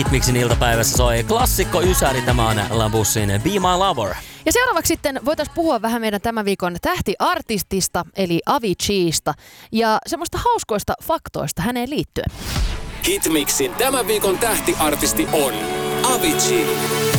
Hitmixin iltapäivässä soi klassikko ysäri, tämä on Labussin Be My Lover. Ja seuraavaksi sitten voitaisiin puhua vähän meidän tämän viikon tähtiartistista, eli Aviciista, ja semmoista hauskoista faktoista häneen liittyen. Hitmixin tämän viikon tähtiartisti on Avicii.